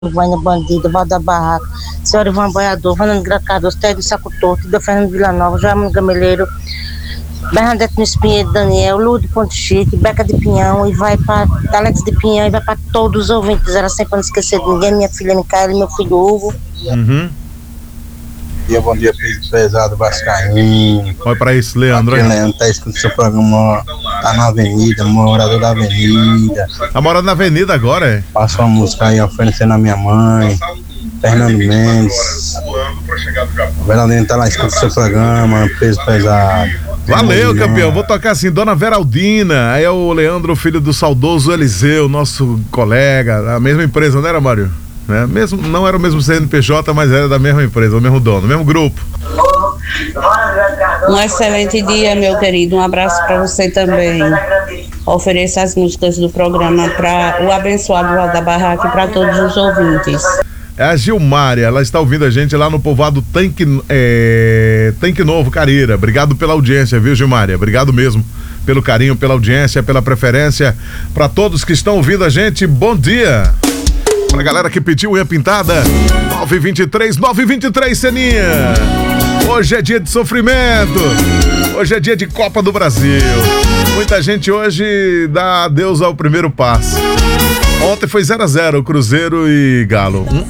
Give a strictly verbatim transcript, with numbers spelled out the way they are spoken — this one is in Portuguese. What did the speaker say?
Vânia Bandida, Valda Barraca, Senhora Ivan Boiador, Fernando Gracados, Télio Saco Torto, Tida Fernando Vila Nova, João Gameleiro, Bernadette Nunes Pinheiro, Daniel, Ludo Ponte Chique, Beca de Pinhão, e vai para Alex de Pinhão, e vai para todos os ouvintes, era sempre não esquecer de ninguém, minha filha Micaela e meu filho Hugo. Uhum. Dia, bom dia, peso pesado Vascaíno. Olha pra isso, Leandro. Aqui, Leandro, tá escutando seu programa, tá na avenida, morador da avenida. Tá morando na avenida agora, é? Passou uma música aí oferecendo a minha mãe, Fernando Mendes. O Veraldinho tá lá escutando seu programa, peso pesado. Valeu, campeão. Vou tocar assim, Dona Veraldina. Aí é o Leandro, filho do saudoso Eliseu, nosso colega, a mesma empresa, não era, Mário? Né? Mesmo, não era o mesmo C N P J, mas era da mesma empresa, o mesmo dono, o mesmo grupo. Um excelente dia, meu querido. Um abraço para você também. Ofereço as músicas do programa para o abençoado Valda Barraca e para todos os ouvintes. É a Gilmária, ela está ouvindo a gente lá no povoado Tanque, é, Tanque Novo, Carira. Obrigado pela audiência, viu, Gilmária? Obrigado mesmo pelo carinho, pela audiência, pela preferência. Para todos que estão ouvindo a gente, bom dia. Pra galera que pediu unha pintada, nove vinte e três, nove vinte e três, Seninha. Hoje é dia de sofrimento. Hoje é dia de Copa do Brasil. Muita gente hoje dá adeus ao primeiro passo. Ontem foi zero a zero, Cruzeiro e Galo. Um,